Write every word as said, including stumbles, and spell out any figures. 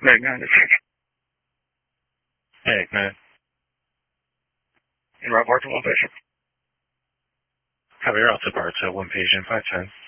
Meg nine to six. Meg nine. In report to one patient. Have your also parts at one patient, five ten.